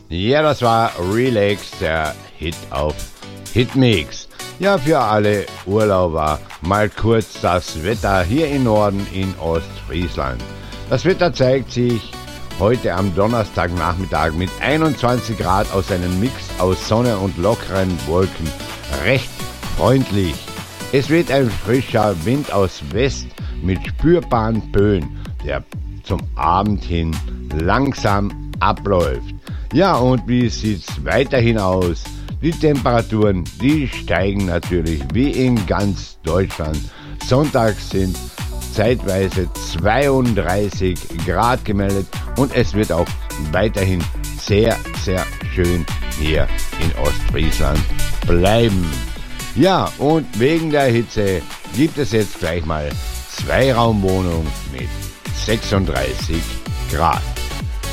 Ja, das war Relax, der Hit auf Hitmix. Ja, für alle Urlauber mal kurz das Wetter hier im Norden in Ostfriesland. Das Wetter zeigt sich heute am Donnerstagnachmittag mit 21 Grad aus einem Mix aus Sonne und lockeren Wolken recht freundlich. Es weht ein frischer Wind aus West mit spürbaren Böen, der zum Abend hin langsam abläuft. Ja, und wie sieht's weiterhin aus? Die Temperaturen, die steigen natürlich wie in ganz Deutschland. Sonntag sind zeitweise 32 Grad gemeldet und es wird auch weiterhin sehr, sehr schön hier in Ostfriesland bleiben. Ja, und wegen der Hitze gibt es jetzt gleich mal Zweiraumwohnung mit 36 Grad.